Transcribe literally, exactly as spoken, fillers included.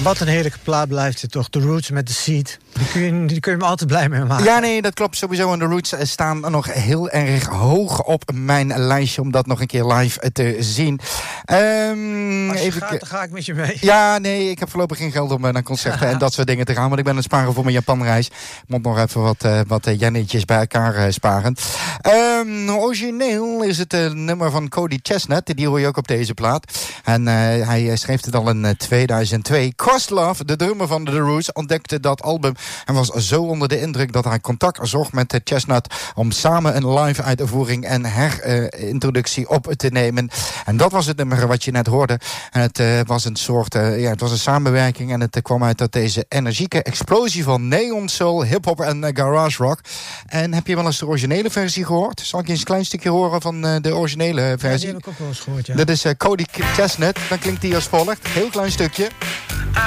Wat een heerlijke plaat blijft het toch. The Roots met The Seed. Die kun je, die kun je me altijd blij mee maken. Ja, nee, dat klopt sowieso. En de Roots staan nog heel erg hoog op mijn lijstje om dat nog een keer live te zien. Um, Als je even gaat, dan ga ik met je mee. Ja, nee, ik heb voorlopig geen geld om naar concerten en dat soort dingen te gaan. Want ik ben aan het sparen voor mijn Japanreis. Ik moet nog even wat, uh, wat uh, jennetjes bij elkaar uh, sparen. Um, origineel is het uh, nummer van Cody Chestnut. Die hoor je ook op deze plaat. En uh, hij schreef het al in uh, tweeduizend twee. Questlove, de drummer van The Roots, ontdekte dat album en was zo onder de indruk dat hij contact zocht met Chestnut om samen een live uitvoering en herintroductie uh, op te nemen. En dat was het nummer wat je net hoorde. En het uh, was een soort, uh, ja, het was een samenwerking en het uh, kwam uit uit deze energieke explosie van neon soul, hip-hop en uh, garage rock. En heb je wel eens de originele versie gehoord? Zal ik eens een klein stukje horen van uh, de originele versie? Ja, die heb ik ook wel eens gehoord, ja. Dat is uh, Cody Chestnut. Dan klinkt die als volgt. Heel klein stukje.